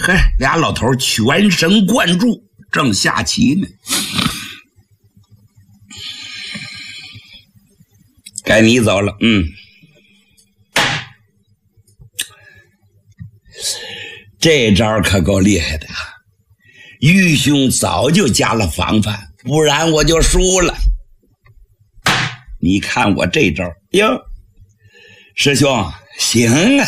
嘿，俩老头全神贯注，正下棋呢。该你走了，这招可够厉害的啊！玉兄早就加了防范，不然我就输了。你看我这招，哟，师兄行啊！